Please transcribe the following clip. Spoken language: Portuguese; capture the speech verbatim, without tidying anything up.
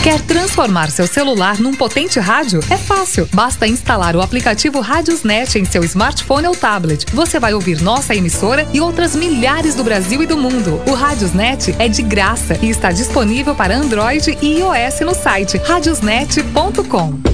Quer transformar seu celular num potente rádio? É fácil. Basta instalar o aplicativo Radiosnet em seu smartphone ou tablet. Você vai ouvir nossa emissora e outras milhares do Brasil e do mundo. O Radiosnet é de graça e está disponível para Android e iOS no site radiosnet ponto com.